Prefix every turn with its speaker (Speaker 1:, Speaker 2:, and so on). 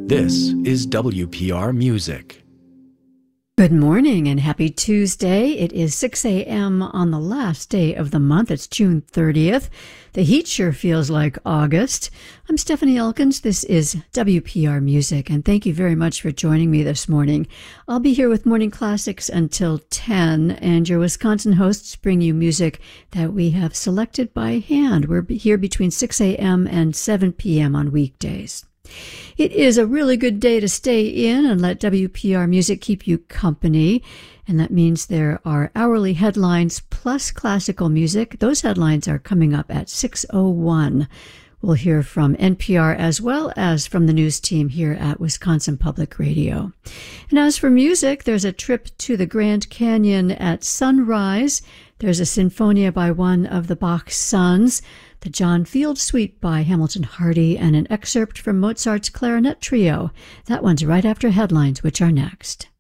Speaker 1: This is WPR Music.
Speaker 2: Good morning and happy Tuesday. It is 6 a.m. on the last day of the month. It's June 30th. The heat sure feels like August. I'm Stephanie Elkins. This is WPR Music, and thank you very much for joining me this morning. I'll be here with Morning Classics until 10, and your Wisconsin hosts bring you music that we have selected by hand. We're here between 6 a.m. and 7 p.m. on weekdays. It is a really good day to stay in and let WPR Music keep you company. And that means there are hourly headlines plus classical music. Those headlines are coming up at 6:01. We'll hear from NPR as well as from the news team here at Wisconsin Public Radio. And as for music, there's a trip to the Grand Canyon at sunrise. There's a sinfonia by one of the Bach sons, the John Field Suite by Hamilton Hardy, and an excerpt from Mozart's Clarinet Trio. That one's right after headlines, which are next.